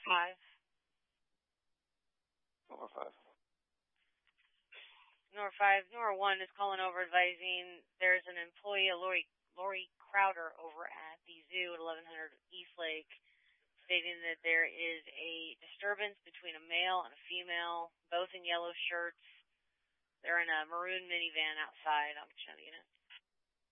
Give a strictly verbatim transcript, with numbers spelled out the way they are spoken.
Five. Number five. Nor five, Nor one is calling over advising there's an employee, a Lori, Lori Crowder, over at the zoo at eleven hundred East Lake, stating that there is a disturbance between a male and a female, both in yellow shirts. They're in a maroon minivan outside. I'm shutting it.